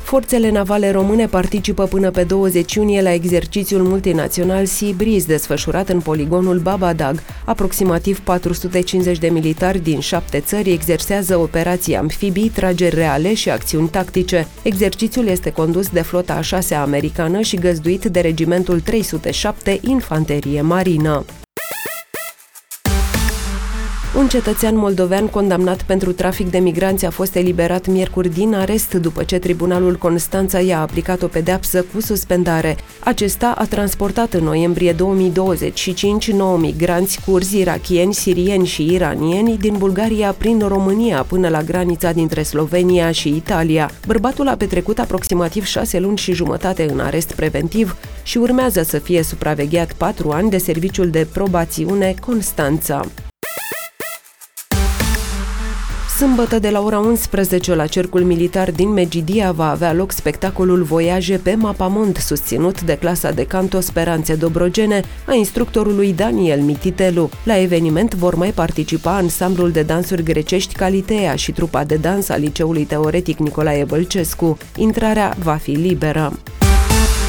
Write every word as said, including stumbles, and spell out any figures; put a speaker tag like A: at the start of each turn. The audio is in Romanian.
A: Forțele navale române participă până pe douăzeci iunie la exercițiul multinațional Sea Breeze, desfășurat în poligonul Babadag. Aproximativ patru sute cincizeci de militari din șapte țări exersează operații amfibii, trageri reale și acțiuni tactice. Exercițiul este condus de flota a șasea americană și găzduit de regimentul trei sute șapte Infanterie Marină. Un cetățean moldovean condamnat pentru trafic de migranți a fost eliberat miercuri din arest după ce Tribunalul Constanța i-a aplicat o pedeapsă cu suspendare. Acesta a transportat în noiembrie două mii douăzeci și cinci nouă migranți curzi, irakieni, sirieni și iranieni din Bulgaria prin România până la granița dintre Slovenia și Italia. Bărbatul a petrecut aproximativ șase luni și jumătate în arest preventiv și urmează să fie supravegheat patru ani de Serviciul de Probațiune Constanța. Sâmbătă de la ora unsprezece la Cercul Militar din Megidia va avea loc spectacolul Voiaje pe Mapamond, susținut de clasa de canto Speranțe Dobrogene a instructorului Daniel Mititelu. La eveniment vor mai participa ansamblul de dansuri grecești Calitea și trupa de dans a Liceului Teoretic Nicolae Bălcescu. Intrarea va fi liberă.